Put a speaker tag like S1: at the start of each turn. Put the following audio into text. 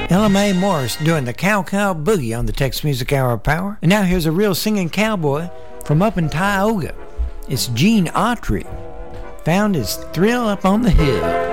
S1: LMA Morris doing the Cow Cow Boogie on the Tex Music Hour of Power. And now here's a real singing cowboy from up in Tioga. It's Gene Autry, found his thrill up on the hill.